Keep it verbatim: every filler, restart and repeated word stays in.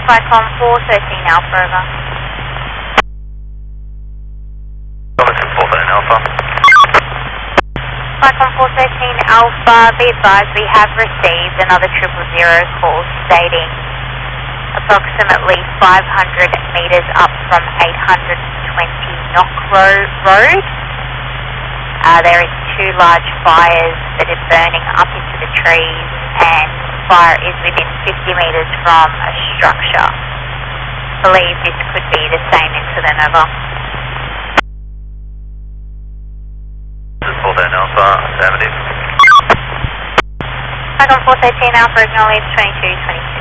Flycom four thirteen Alpha, over. Robinson four thirteen Alpha. Flycom four thirteen Alpha, be advised we have received another triple zero call stating approximately five hundred metres up from eight hundred twenty Knock Road. Uh, there is two large fires that are burning up into the trees, and fire is within fifty metres from a structure. Believe this could be the same incident, over. This is four thirteen Alpha, affirmative. Flycom four thirteen Alpha, acknowledge twenty-two twenty-two.